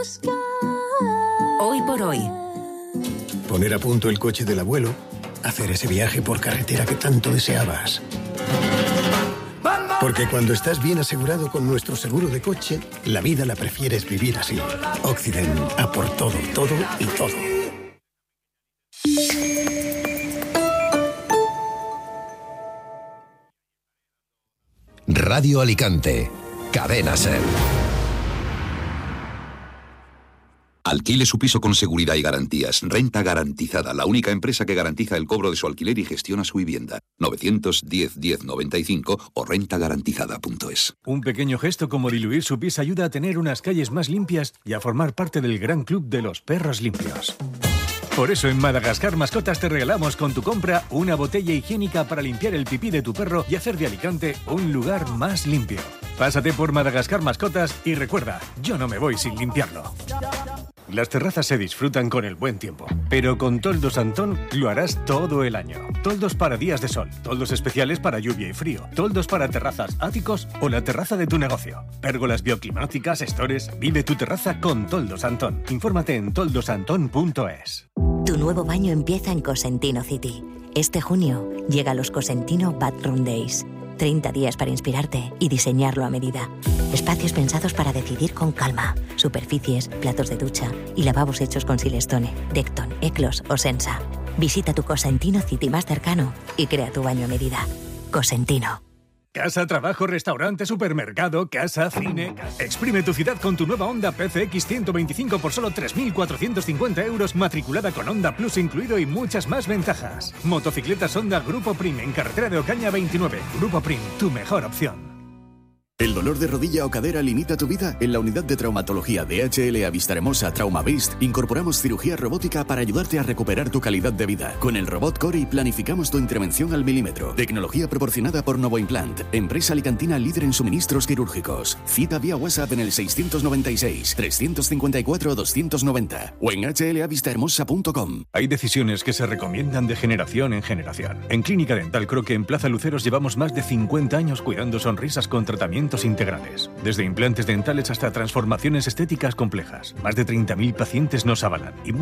Hoy por hoy. Poner a punto el coche del abuelo. Hacer ese viaje por carretera que tanto deseabas. Porque cuando estás bien asegurado con nuestro seguro de coche, la vida la prefieres vivir así. Occident, a por todo, todo y todo. Radio Alicante, Cadena SER. Alquile su piso con seguridad y garantías. Renta Garantizada, la única empresa que garantiza el cobro de su alquiler y gestiona su vivienda. 910-1095 o rentagarantizada.es. Un pequeño gesto como diluir su pis ayuda a tener unas calles más limpias y a formar parte del gran club de los perros limpios. Por eso en Madagascar Mascotas te regalamos con tu compra una botella higiénica para limpiar el pipí de tu perro y hacer de Alicante un lugar más limpio. Pásate por Madagascar Mascotas y recuerda, yo no me voy sin limpiarlo. Las terrazas se disfrutan con el buen tiempo, pero con Toldos Antón lo harás todo el año. Toldos para días de sol, toldos especiales para lluvia y frío, toldos para terrazas, áticos o la terraza de tu negocio. Pérgolas bioclimáticas, stores, vive tu terraza con Toldos Antón. Infórmate en toldosantón.es. Tu nuevo baño empieza en Cosentino City. Este junio llega los Cosentino Bathroom Days. 30 días para inspirarte y diseñarlo a medida. Espacios pensados para decidir con calma. Superficies, platos de ducha y lavabos hechos con Silestone, Decton, Eclos o Sensa. Visita tu Cosentino City más cercano y crea tu baño a medida. Cosentino. Casa, trabajo, restaurante, supermercado, casa, cine. Exprime tu ciudad con tu nueva Honda PCX 125 por solo 3.450 euros, matriculada con Honda Plus incluido y muchas más ventajas. Motocicletas Honda Grupo Prim en carretera de Ocaña 29. Grupo Prim, tu mejor opción. ¿El dolor de rodilla o cadera limita tu vida? En la unidad de traumatología de HLA Vistahermosa Trauma Beast incorporamos cirugía robótica para ayudarte a recuperar tu calidad de vida. Con el robot Cori planificamos tu intervención al milímetro. Tecnología proporcionada por Novoimplant, empresa alicantina líder en suministros quirúrgicos. Cita vía WhatsApp en el 696-354-290 o en hlavistahermosa.com. Hay decisiones que se recomiendan de generación en generación. En Clínica Dental Croque en Plaza Luceros llevamos más de 50 años cuidando sonrisas con tratamientos integrales. Desde implantes dentales hasta transformaciones estéticas complejas. Más de 30.000 pacientes nos avalan y